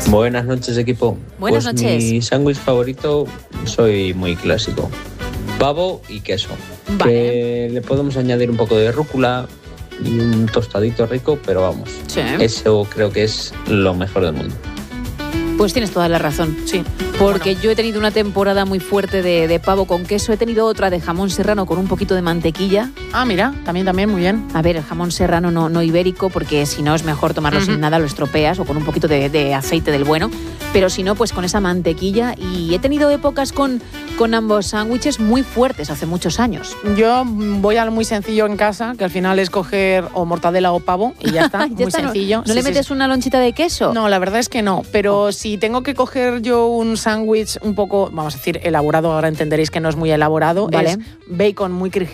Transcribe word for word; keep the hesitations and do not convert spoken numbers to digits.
Buenas noches, equipo. Buenas pues noches. Mi sándwich favorito, soy muy clásico. Pavo y queso. Vale. Que le podemos añadir un poco de rúcula y un tostadito rico, pero vamos, Sí. eso creo que es lo mejor del mundo. Pues tienes toda la razón. Sí. Porque Bueno. yo he tenido una temporada muy fuerte de, de pavo con queso. He tenido otra de jamón serrano con un poquito de mantequilla. Ah, mira, también, también, muy bien. A ver, el jamón serrano no, no ibérico, porque si no es mejor tomarlo Ujú. sin nada, lo estropeas, o con un poquito de, de aceite del bueno. Pero si no, pues con esa mantequilla. Y he tenido épocas con, con ambos sándwiches muy fuertes hace muchos años. Yo voy a lo muy sencillo en casa, que al final es coger o mortadela o pavo y ya está, Ya muy está, ¿no- sencillo. ¿No, Sí, le sí, metes sí. una lonchita de queso? No, la verdad es que no, pero si tengo que coger yo un sándwich un poco, vamos a decir, elaborado, ahora entenderéis que no es muy elaborado, Vale. es bacon muy, cri-